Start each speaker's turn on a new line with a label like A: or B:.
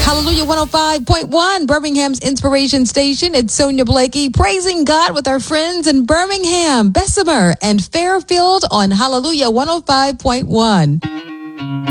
A: Hallelujah 105.1, Birmingham's Inspiration Station. It's Sonia Blakey praising God with our friends in Birmingham, Bessemer, and Fairfield on Hallelujah 105.1.